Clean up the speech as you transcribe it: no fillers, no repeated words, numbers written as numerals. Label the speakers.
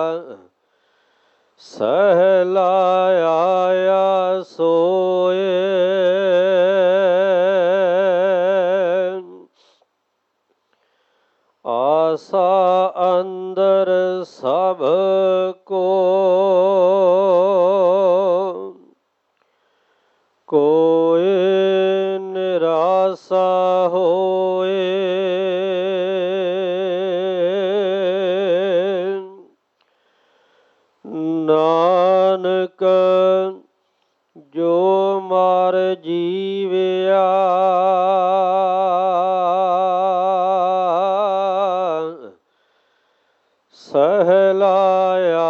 Speaker 1: ਸਹਿਲਾਇਆ ਸੋਏ। ਆਸਾ ਅੰਦਰ ਸਭ ਕੋ ਕੋਈ ਨਿਰਾਸਾ ਹੋਏ। ਨਾਨਕ ਜੋ ਮਰ ਜੀਵਿਆ ਸਹਿਲਾਇਆ